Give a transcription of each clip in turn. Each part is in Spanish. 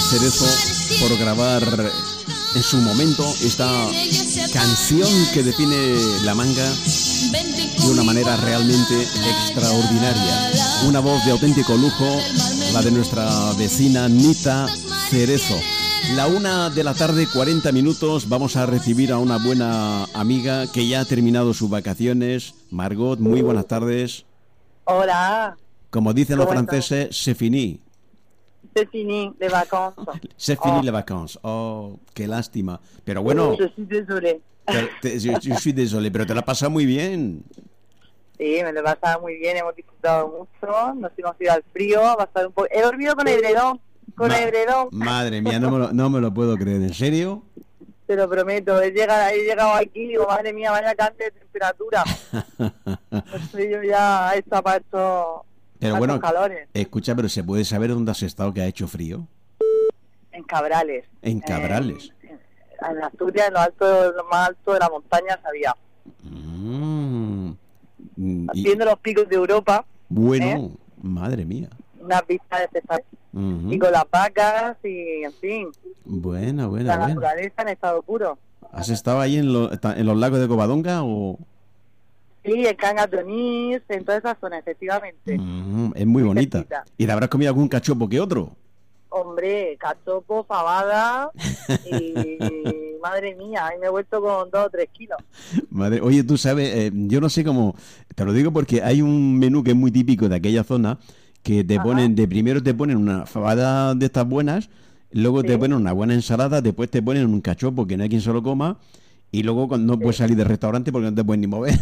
Cerezo por grabar en su momento esta canción que define La Manga de una manera realmente extraordinaria. Una voz de auténtico lujo, la de nuestra vecina Nita Cerezo. La 1:40 p.m, vamos a recibir a una buena amiga que ya ha terminado sus vacaciones. Margot, muy buenas tardes. Hola. Como dicen los franceses, c'est fini. C'est fini, les vacances. C'est fini les vacances. Oh, qué lástima. Pero bueno... Je suis désolé. Yo soy désolé, pero te la pasas muy bien. Sí, me lo he pasado muy bien, hemos disfrutado mucho, nos hemos ido al frío, va a estar un poco... He dormido con edredón, edredón. Madre mía, no me lo puedo creer, ¿en serio? Te lo prometo, he llegado aquí y digo, madre mía, vaya cante de temperatura. Estoy yo ya hecha para estos... Pero bueno, calores. Escucha, pero ¿se puede saber dónde has estado que ha hecho frío? En Cabrales. En Cabrales. En Asturias, en lo más alto de la montaña, sabía. Viendo los picos de Europa. Bueno, madre mía. Unas vistas espectaculares. Y con las vacas y, en fin. Buena. La naturaleza en estado puro. ¿Has estado ahí en los lagos de Covadonga o...? Sí, en Cangas de Onís, en toda esa zona, efectivamente. Es muy bonita. Cerquita. ¿Y le habrás comido algún cachopo que otro? Hombre, cachopo, fabada y madre mía, ahí me he vuelto con 2 o 3 kilos. Madre, oye, tú sabes, yo no sé cómo, te lo digo porque hay un menú que es muy típico de aquella zona que te ponen, primero te ponen una fabada de estas buenas, luego te ponen una buena ensalada, después te ponen un cachopo que no hay quien se lo coma y luego no puedes salir del restaurante porque no te puedes ni mover.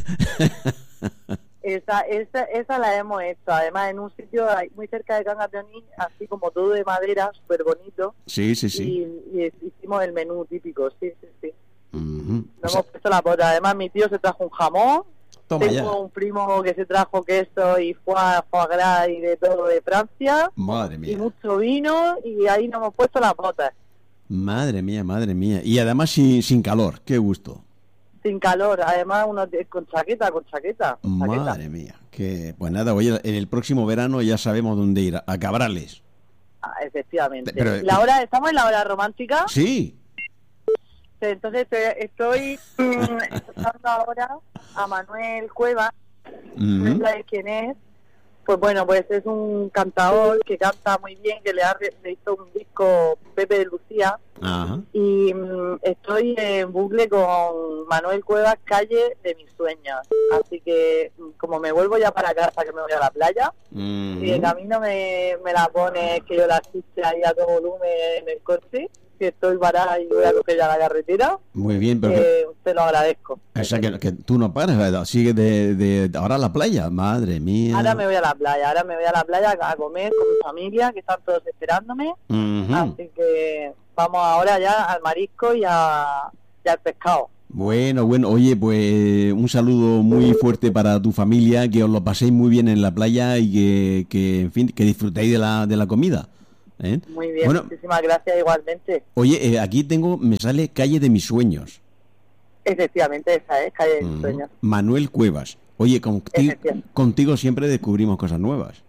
Esa la hemos hecho, además en un sitio muy cerca de Cangas de Onís, así como todo de madera, súper bonito. Sí. Y hicimos el menú típico, sí. Uh-huh. Nos hemos puesto la pota. Además mi tío se trajo un jamón. Toma Tengo ya. un primo que se trajo queso y foie gras y de todo de Francia. Madre mía. Y mucho vino y ahí nos hemos puesto las botas. Madre mía. Y además sin calor, qué gusto. Sin calor, además con chaqueta. Madre mía. Pues nada, oye, en el próximo verano ya sabemos dónde ir, a Cabrales. Efectivamente. Pero, ¿estamos en la hora romántica? Sí. Entonces estoy escuchando ahora a Manuel Cuevas, no sabes quién es. Pues bueno, pues es un cantador que canta muy bien, que le hizo un disco Pepe de Lucía. Ajá. Y estoy en bucle con Manuel Cuevas, Calle de mis sueños. Así que como me vuelvo ya para casa, que me voy a la playa, y de camino me la pone que yo la escuche ahí a todo volumen en el coche, que estoy parada y voy a coger ya la carretera. Muy bien, pero te lo agradezco. O sea, que tú no paras, ¿verdad? Sigue de ahora a la playa, madre mía. Ahora me voy a la playa a comer con mi familia, que están todos esperándome. Así que vamos ahora ya al marisco y al pescado. Bueno, oye, pues un saludo muy fuerte para tu familia, que os lo paséis muy bien en la playa y que en fin, que disfrutéis de la comida. Muy bien, muchísimas gracias igualmente. Oye, aquí me sale Calle de mis sueños. Efectivamente, esa es Calle de mis sueños. Manuel Cuevas. Oye, contigo siempre descubrimos cosas nuevas.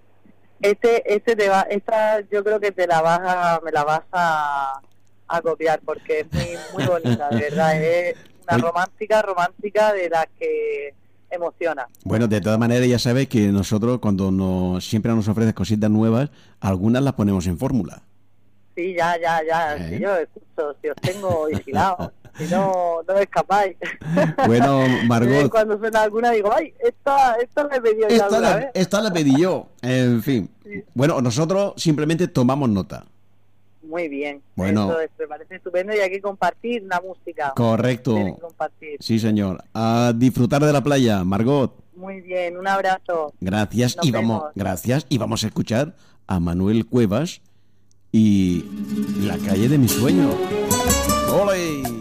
Esta yo creo que me la vas a copiar porque es muy bonita, de verdad. Es una romántica de las que emociona. Bueno, de todas maneras ya sabes que nosotros cuando siempre nos ofreces cositas nuevas, algunas las ponemos en fórmula. Sí, ya. Si yo escucho, si os tengo vigilado, si no me escapáis. Bueno, Margot. Cuando suena alguna digo, ay, esta la he pedido ya alguna vez. Esta la pedí yo, en fin. Sí. Bueno, nosotros simplemente tomamos nota. Muy bien. Bueno. Eso me parece estupendo y hay que compartir la música. Correcto. Tienen que compartir. Sí, señor. A disfrutar de la playa, Margot. Muy bien, un abrazo. Gracias. Gracias. Y vamos a escuchar a Manuel Cuevas y La Calle de mis sueños. ¡Ole!